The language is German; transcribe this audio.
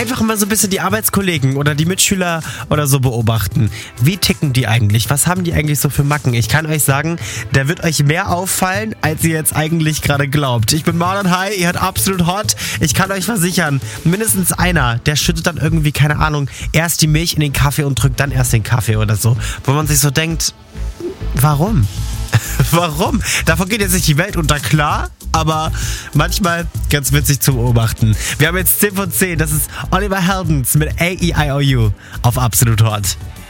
einfach mal so ein bisschen die Arbeitskollegen oder die Mitschüler oder so beobachten. Wie ticken die eigentlich? Was haben die eigentlich so für Macken? Ich kann euch sagen, der wird euch mehr auffallen, als ihr jetzt eigentlich gerade glaubt. Ich bin Marlon High, ihr hört Absolut Hot. Ich kann euch versichern, mindestens einer, der schüttet dann irgendwie, keine Ahnung, erst die Milch in den Kaffee und drückt dann erst den Kaffee oder so. Wo man sich so denkt, warum? Warum? Davon geht jetzt nicht die Welt unter, klar, aber manchmal ganz witzig zu beobachten. Wir haben jetzt 10 von 10, das ist Oliver Heldens mit A-E-I-O-U auf Absolut Hot.